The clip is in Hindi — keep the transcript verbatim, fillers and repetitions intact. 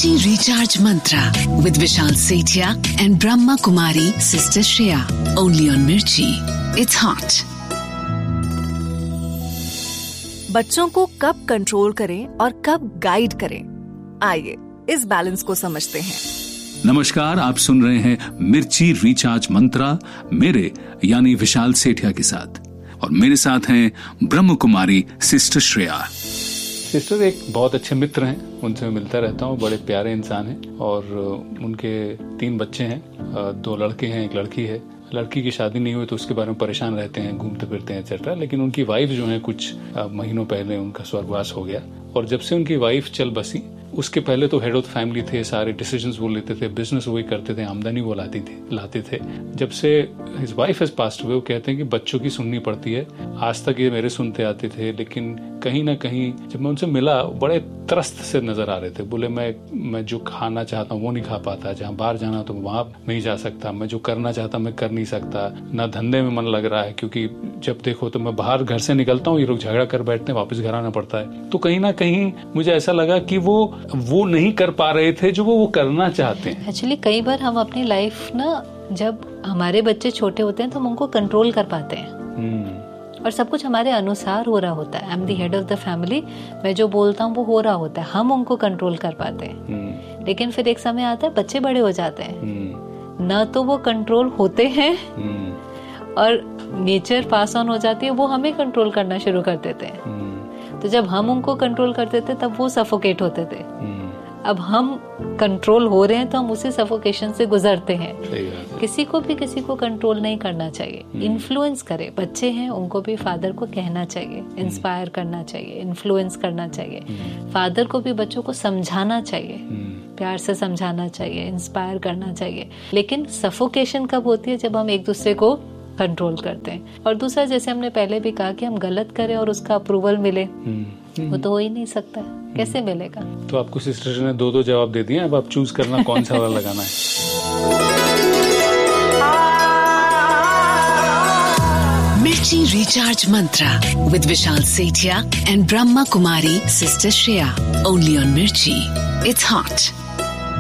Mirchi Recharge Mantra with Vishal Sethia and Brahma Kumari Sister Shreya. Only on Mirchi. It's hot. बच्चों को कब कंट्रोल करें और कब गाइड करें, आइए इस बैलेंस को समझते हैं। नमस्कार, आप सुन रहे हैं मिर्ची रिचार्ज मंत्रा मेरे यानी विशाल सेठिया के साथ, और मेरे साथ हैं ब्रह्म कुमारी सिस्टर श्रेया। सिस्टर एक बहुत अच्छे मित्र हैं, उनसे मैं मिलता रहता हूँ, बड़े प्यारे इंसान हैं और उनके तीन बच्चे हैं, दो लड़के हैं एक लड़की है। लड़की की शादी नहीं हुई तो उसके बारे में परेशान रहते हैं, घूमते फिरते हैं एक्सेट्रा, लेकिन उनकी वाइफ जो है कुछ महीनों पहले उनका स्वर्गवास हो गया। और जब से उनकी वाइफ चल बसी, उसके पहले तो हेड ऑफ फैमिली थे, सारे डिसीजंस वो लेते थे, बिजनेस वही करते थे, आमदनी वो लाती थी लाते थे। जब से his wife has passed away, वो कहते हैं कि बच्चों की सुननी पड़ती है। आज तक ये मेरे सुनते आते थे, लेकिन कहीं ना कहीं जब मैं उनसे मिला बड़े त्रस्त से नजर आ रहे थे। बोले मैं मैं जो खाना चाहता हूँ वो नहीं खा पाता, जहाँ बाहर जाना तो वहां नहीं जा सकता, मैं जो करना चाहता मैं कर नहीं सकता, ना धंधे में मन लग रहा है, क्योंकि जब देखो तो मैं बाहर घर से निकलता हूँ, ये लोग झगड़ा कर बैठते हैं, वापस घर आना पड़ता है। तो कहीं ना कहीं मुझे ऐसा लगा कि वो वो नहीं कर पा रहे थे जो वो वो करना चाहते हैं। एक्चुअली कई बार हम अपनी लाइफ ना, जब हमारे बच्चे छोटे होते हैं तो हम उनको कंट्रोल कर पाते हैं और सब कुछ हमारे अनुसार हो रहा होता है। I am the head of the family, मैं जो बोलता हूँ वो हो रहा होता है, हम उनको कंट्रोल कर पाते हैं। लेकिन फिर एक समय आता है बच्चे बड़े हो जाते हैं, ना तो वो कंट्रोल होते हैं और नेचर पास ऑन हो जाती है, वो हमें कंट्रोल करना शुरू कर देते हैं। तो जब हम उनको कंट्रोल करते थे तब वो सफोकेट होते थे। अब हम कंट्रोल हो रहे हैं तो हम उसी सफोकेशन से गुजरते हैं। किसी को भी किसी को कंट्रोल नहीं करना चाहिए, इन्फ्लुएंस करे। बच्चे हैं, उनको भी फादर को कहना चाहिए, इंस्पायर करना चाहिए, इन्फ्लुएंस करना चाहिए। फादर को भी बच्चों को समझाना चाहिए, प्यार से समझाना चाहिए, इंस्पायर करना चाहिए। लेकिन सफोकेशन कब होती है? जब हम एक दूसरे को कंट्रोल करते हैं। और दूसरा, जैसे हमने पहले भी कहा कि हम गलत करें और उसका अप्रूवल मिले, वो तो हो ही नहीं सकता है, कैसे मिलेगा? तो आपको सिस्टर ने दो दो जवाब दे दिए, अब आप चूज करना कौन सा वाला लगाना है। मिर्ची recharge Mantra with Vishal Sethia and Brahma Kumari sister Shreya. Only on मिर्ची। It's hot.